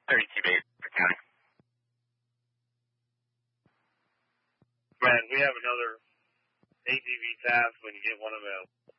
32 base for county. Brad, we have another ATV task when you get one available.